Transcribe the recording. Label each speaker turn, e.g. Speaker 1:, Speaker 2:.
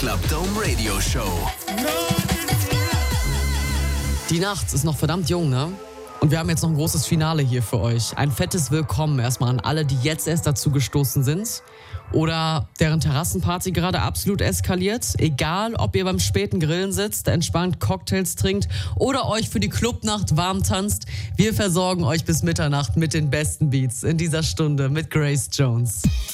Speaker 1: Clubdome Radio Show.
Speaker 2: Die Nacht ist noch verdammt jung, ne? Und wir haben jetzt noch ein großes Finale hier für euch. Ein fettes Willkommen erstmal an alle, die jetzt erst dazu gestoßen sind oder deren Terrassenparty gerade absolut eskaliert. Egal, ob ihr beim späten Grillen sitzt, entspannt Cocktails trinkt oder euch für die Clubnacht warm tanzt. Wir versorgen euch bis Mitternacht mit den besten Beats in dieser Stunde mit Grace Jones.